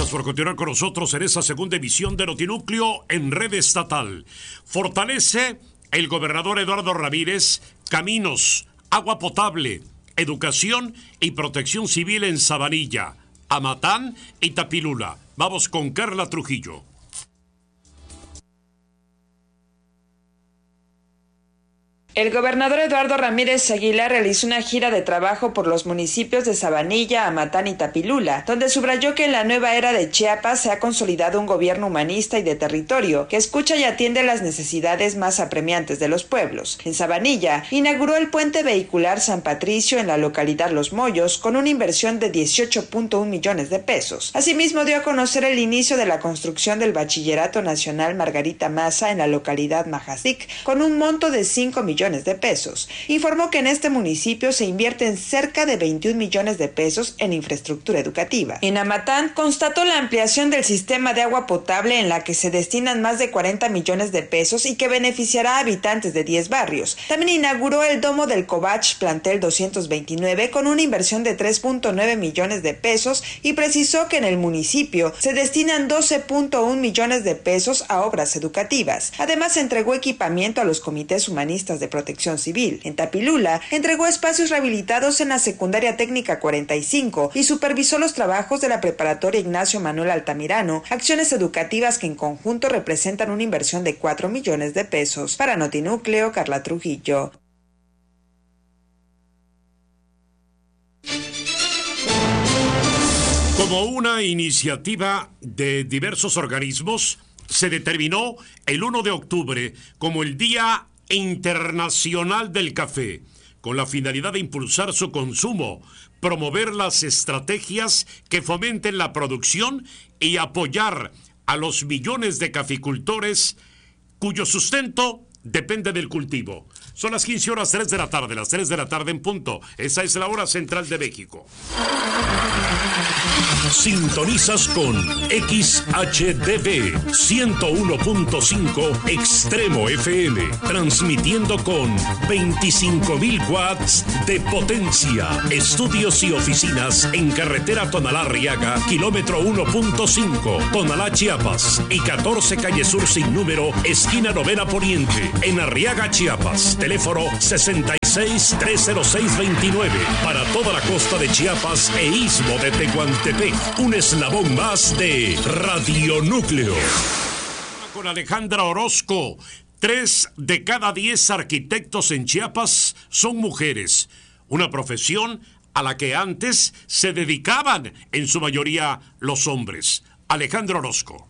Gracias por continuar con nosotros en esta segunda emisión de Notinúcleo en red estatal. Fortalece el gobernador Eduardo Ramírez caminos, agua potable, educación y protección civil en Sabanilla, Amatán y Tapilula. Vamos con Carla Trujillo. El gobernador Eduardo Ramírez Aguilar realizó una gira de trabajo por los municipios de Sabanilla, Amatán y Tapilula, donde subrayó que en la nueva era de Chiapas se ha consolidado un gobierno humanista y de territorio que escucha y atiende las necesidades más apremiantes de los pueblos. En Sabanilla, inauguró el puente vehicular San Patricio en la localidad Los Moyos con una inversión de 18.1 millones de pesos. Asimismo, dio a conocer el inicio de la construcción del Bachillerato Nacional Margarita Maza en la localidad Majacic con un monto de 5 millones de pesos. Informó que en este municipio se invierten cerca de 21 millones de pesos en infraestructura educativa. En Amatán constató la ampliación del sistema de agua potable en la que se destinan más de 40 millones de pesos y que beneficiará a habitantes de 10 barrios. También inauguró el domo del Covach Plantel 229 con una inversión de 3.9 millones de pesos y precisó que en el municipio se destinan 12.1 millones de pesos a obras educativas. Además, entregó equipamiento a los comités humanistas de protección civil. En Tapilula, entregó espacios rehabilitados en la secundaria técnica 45 y supervisó los trabajos de la preparatoria Ignacio Manuel Altamirano, acciones educativas que en conjunto representan una inversión de 4 millones de pesos. Para Notinúcleo, Carla Trujillo. Como una iniciativa de diversos organismos, se determinó el 1 de octubre como el Día Internacional del Café, con la finalidad de impulsar su consumo, promover las estrategias que fomenten la producción y apoyar a los millones de caficultores cuyo sustento depende del cultivo. Son las 15 horas 3 de la tarde, las 3 de la tarde en punto. Esa es la hora central de México. Sintonizas con XHDB 101.5 Extremo FM, transmitiendo con 25.000 watts de potencia. Estudios y oficinas en carretera Tonalá-Arriaga, kilómetro 1.5, Tonalá, Chiapas, y 14 calle Sur sin número, esquina Novena Poniente, en Arriaga, Chiapas. Teléfono 66-306-29 para toda la costa de Chiapas e istmo de Tehuantepec. Un eslabón más de Radio Núcleo. Con Alejandra Orozco. 3 de cada 10 arquitectos en Chiapas son mujeres. Una profesión a la que antes se dedicaban en su mayoría los hombres. Alejandra Orozco.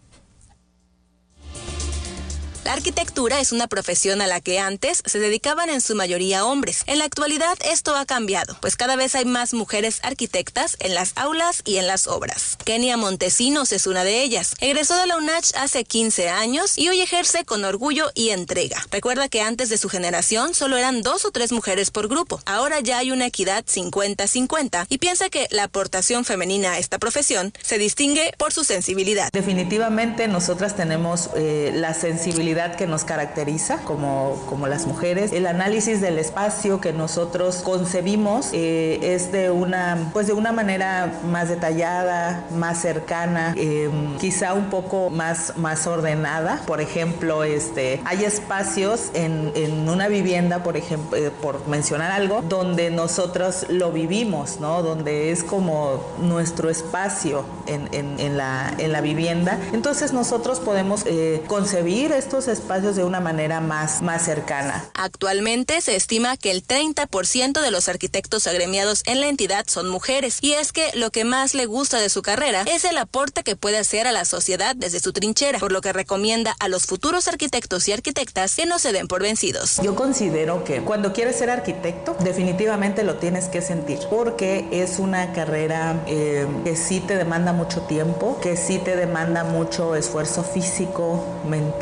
La arquitectura es una profesión a la que antes se dedicaban en su mayoría hombres. En la actualidad esto ha cambiado, pues cada vez hay más mujeres arquitectas en las aulas y en las obras. Kenia Montesinos es una de ellas. Egresó de la UNACH hace 15 años y hoy ejerce con orgullo y entrega. Recuerda que antes de su generación solo eran 2 o 3 mujeres por grupo. Ahora ya hay una equidad 50-50 y piensa que la aportación femenina a esta profesión se distingue por su sensibilidad. Definitivamente nosotras tenemos la sensibilidad que nos caracteriza como las mujeres. El análisis del espacio que nosotros concebimos es de una manera más detallada, más cercana, quizá un poco más ordenada. Por ejemplo, hay espacios en una vivienda, por ejemplo, por mencionar algo, donde nosotros lo vivimos, ¿no? Donde es como nuestro espacio en la vivienda. Entonces nosotros podemos concebir estos espacios de una manera más cercana. Actualmente se estima que el 30% de los arquitectos agremiados en la entidad son mujeres, y es que lo que más le gusta de su carrera es el aporte que puede hacer a la sociedad desde su trinchera, por lo que recomienda a los futuros arquitectos y arquitectas que no se den por vencidos. Yo considero que cuando quieres ser arquitecto, definitivamente lo tienes que sentir, porque es una carrera que sí te demanda mucho tiempo, que sí te demanda mucho esfuerzo físico, mental y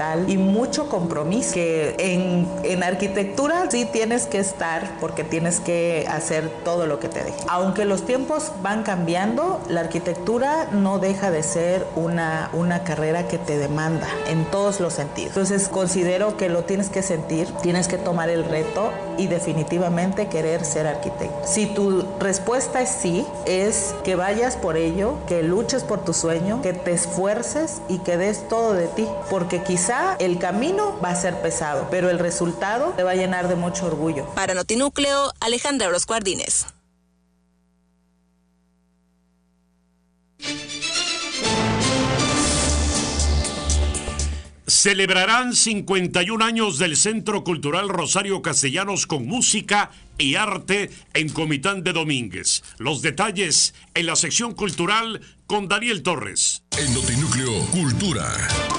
mucho compromiso, que en arquitectura sí tienes que estar porque tienes que hacer todo lo que te deje. Aunque los tiempos van cambiando, la arquitectura no deja de ser una carrera que te demanda en todos los sentidos. Entonces considero que lo tienes que sentir, tienes que tomar el reto y definitivamente querer ser arquitecto. Si tu respuesta es sí, es que vayas por ello, que luches por tu sueño, que te esfuerces y que des todo de ti, porque quizá el camino va a ser pesado, pero el resultado te va a llenar de mucho orgullo. Para Notinúcleo, Alejandra Orozco Ardínez. Celebrarán 51 años del Centro Cultural Rosario Castellanos con música y arte en Comitán de Domínguez. Los detalles en la sección cultural con Daniel Torres. En Notinúcleo, Cultura.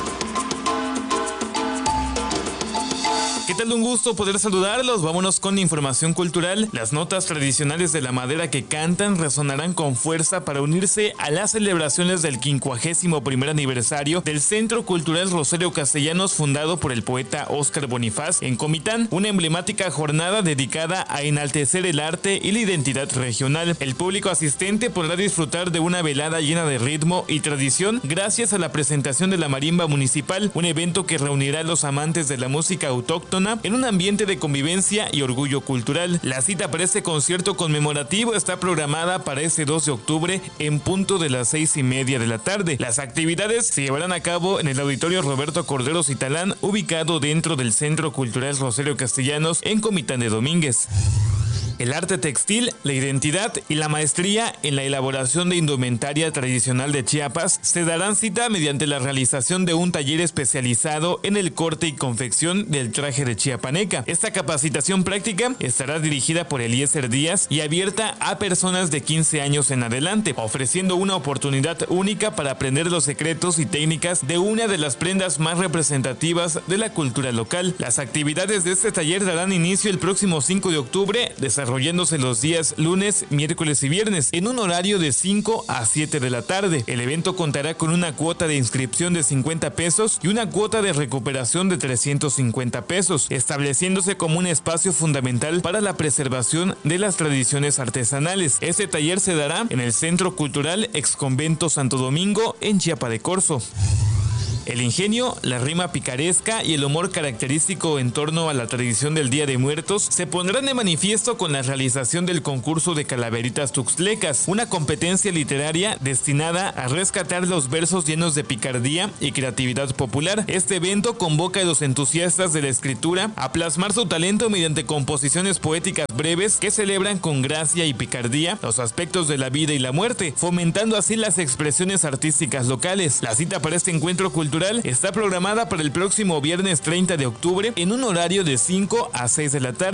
¿Qué tal? Un gusto poder saludarlos. Vámonos con información cultural. Las notas tradicionales de la madera que cantan resonarán con fuerza para unirse a las celebraciones del 51º aniversario del Centro Cultural Rosario Castellanos, fundado por el poeta Óscar Bonifaz en Comitán, una emblemática jornada dedicada a enaltecer el arte y la identidad regional. El público asistente podrá disfrutar de una velada llena de ritmo y tradición gracias a la presentación de la marimba municipal, un evento que reunirá a los amantes de la música autóctona en un ambiente de convivencia y orgullo cultural. La cita para este concierto conmemorativo está programada para este 2 de octubre en punto de las 6:30 de la tarde. Las actividades se llevarán a cabo en el Auditorio Roberto Cordero Citalán, ubicado dentro del Centro Cultural Rosario Castellanos en Comitán de Domínguez. El arte textil, la identidad y la maestría en la elaboración de indumentaria tradicional de Chiapas se darán cita mediante la realización de un taller especializado en el corte y confección del traje de chiapaneca. Esta capacitación práctica estará dirigida por Eliezer Díaz y abierta a personas de 15 años en adelante, ofreciendo una oportunidad única para aprender los secretos y técnicas de una de las prendas más representativas de la cultura local. Las actividades de este taller darán inicio el próximo 5 de octubre, desarrollándose los días lunes, miércoles y viernes en un horario de 5 a 7 de la tarde. El evento contará con una cuota de inscripción de 50 pesos y una cuota de recuperación de 350 pesos, estableciéndose como un espacio fundamental para la preservación de las tradiciones artesanales. Este taller se dará en el Centro Cultural Exconvento Santo Domingo en Chiapa de Corzo. El ingenio, la rima picaresca y el humor característico en torno a la tradición del Día de Muertos se pondrán de manifiesto con la realización del concurso de calaveritas tuxtlecas, una competencia literaria destinada a rescatar los versos llenos de picardía y creatividad popular. Este evento convoca a los entusiastas de la escritura a plasmar su talento mediante composiciones poéticas breves que celebran con gracia y picardía los aspectos de la vida y la muerte, fomentando así las expresiones artísticas locales. La cita para este encuentro cultural está programada para el próximo viernes 30 de octubre en un horario de 5 a 6 de la tarde.